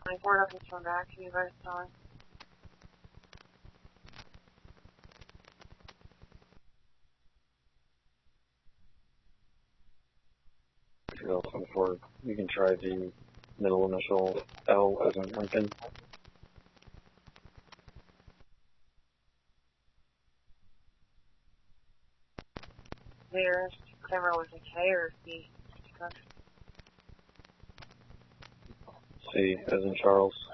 24 doesn't come back. Can you guys tell him? Well, 24, you can try the middle initial L as in Lincoln. Nearest camera was a K or a C? C as in Charles.